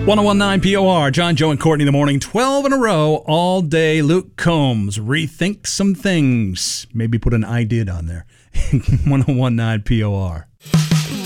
1019 POR, John, Joe, and Courtney in the morning, 12 in a row, all day. Luke Combs, rethink some things. Maybe put an I did on there. 1019 POR.